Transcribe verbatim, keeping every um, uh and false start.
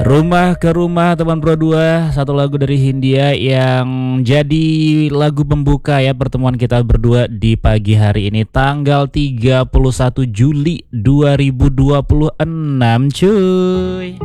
Rumah ke Rumah teman Pro dua, satu lagu dari Hindia yang jadi lagu pembuka ya pertemuan kita berdua di pagi hari ini tanggal tiga puluh satu Juli dua ribu dua puluh enam cuy.